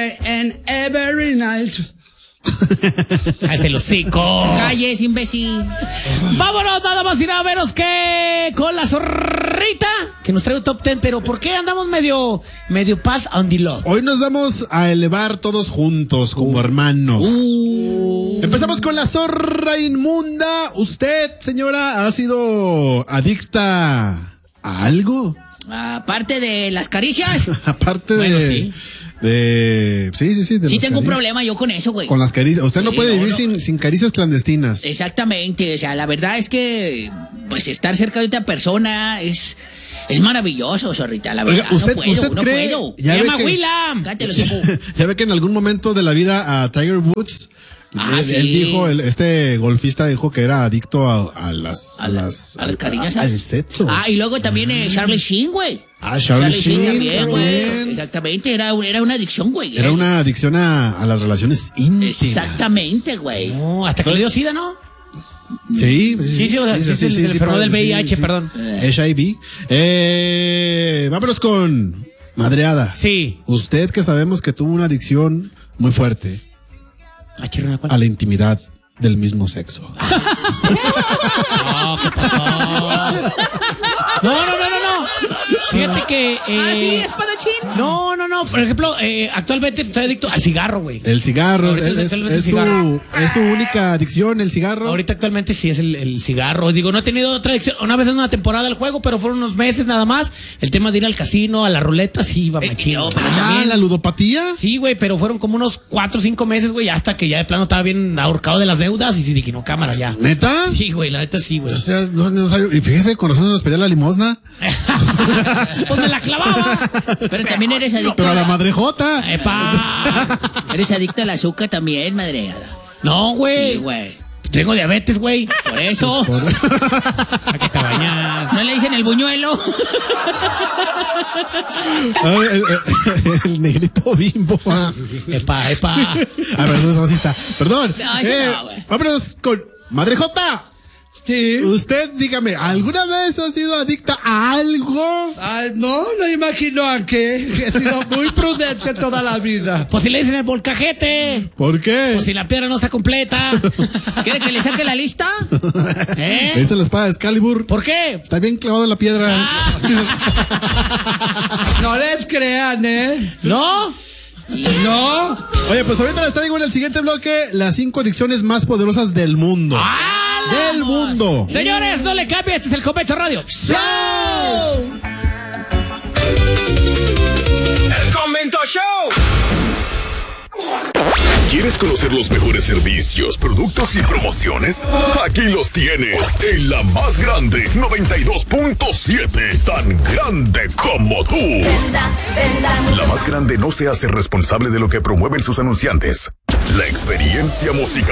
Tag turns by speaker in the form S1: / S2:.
S1: and every night.
S2: ¡Cállese el hocico!
S3: ¡Calles, imbécil!
S2: Vámonos nada más y nada menos que con la zorrita que nos trae un top 10. Pero ¿por qué andamos medio pass on the love?
S4: Hoy nos vamos a elevar todos juntos como hermanos. Empezamos con la zorra inmunda. ¿Usted, señora, ha sido adicta a algo?
S3: Aparte de las caricias.
S4: Aparte
S2: Bueno,
S4: de...
S2: sí.
S3: Sí tengo un problema yo con eso, güey.
S4: Con las caricias. Usted no
S3: Sí,
S4: puede vivir
S3: no.
S4: sin caricias clandestinas.
S3: Exactamente, o sea, la verdad es que pues estar cerca de otra persona es maravilloso, zorrita, la verdad.
S4: Oiga, ¿usted
S3: no
S4: cree?
S3: puedo.
S4: Ya
S2: Se
S4: ve
S2: llama
S4: que-
S2: Willam.
S3: Cállate los hijos.
S4: Ya ve que en algún momento de la vida a Tiger Woods,
S3: Sí.
S4: él dijo, este golfista dijo que era adicto a las
S3: cariñas.
S4: al sexo.
S3: Y luego también Charlie Sheen, güey.
S4: Charlie Sheen
S3: también, güey.
S4: también.
S3: Exactamente, era una adicción, güey.
S4: Era una adicción a las relaciones íntimas.
S3: Exactamente, güey.
S2: No, hasta que le dio SIDA, ¿no?
S4: Sí,
S2: o sea, sí, se enfermó del VIH, perdón.
S4: HIV. Vámonos con madreada.
S2: Sí.
S4: Usted que sabemos que tuvo una adicción muy fuerte
S2: Chirrona, ¿cuál?
S4: a la intimidad del mismo sexo.
S2: No, ¿qué pasó? No. Fíjate que...
S3: sí, espadachín.
S2: No. Por ejemplo, actualmente estoy adicto al cigarro, güey.
S4: El cigarro
S2: Ahorita
S4: es
S2: el cigarro.
S4: su única adicción, el cigarro.
S2: Ahorita actualmente sí es el cigarro. Digo, no he tenido otra adicción. Una vez en una temporada del juego, pero fueron unos meses nada más. El tema de ir al casino, a la ruleta, sí, iba machino.
S4: La ludopatía.
S2: Sí, güey, pero fueron como unos 4 o 5 meses, güey, hasta que ya de plano estaba bien ahorcado de las deudas y sí dije, no, cámara, ya.
S4: ¿Neta?
S2: Sí, güey, la neta sí, güey.
S4: O sea, no es necesario. Y fíjese, con nosotros nos pedía la limosna.
S2: Pues me la clavaba.
S3: Pero también eres adicto.
S4: Pero a la madrejota.
S2: ¡Epa!
S3: Eres adicto al azúcar también, madreada.
S2: No, güey.
S3: Sí, güey.
S2: Tengo diabetes, güey.
S3: Por eso.
S2: ¿Para qué te bañas?
S3: ¿No le dicen el buñuelo?
S4: El negrito Bimbo.
S2: Epa.
S4: A ver, eso es racista. Perdón.
S3: No, eso no, güey.
S4: Vámonos con madrejota.
S1: Sí.
S4: Usted, dígame, ¿alguna vez ha sido adicta a algo?
S1: Ay, no imagino a qué. He sido muy prudente toda la vida.
S2: Pues si le dicen el volcajete.
S4: ¿Por qué?
S2: Pues si la piedra no está completa.
S3: ¿Quiere que le saque la lista?
S2: ¿Eh?
S4: Esa es la espada de Excalibur.
S2: ¿Por qué?
S4: Está bien clavado en la piedra.
S1: No les crean, ¿eh?
S2: ¿No?
S1: No.
S4: Oye, pues ahorita les traigo en el siguiente bloque las 5 adicciones más poderosas del mundo. ¡Del mundo!
S2: Señores, no le cambie. Este es el Convento Radio.
S5: ¡El Convento Show! ¿Quieres conocer los mejores servicios, productos y promociones? Aquí los tienes en la más grande 92.7, tan grande como tú. La más grande no se hace responsable de lo que promueven sus anunciantes. La experiencia musical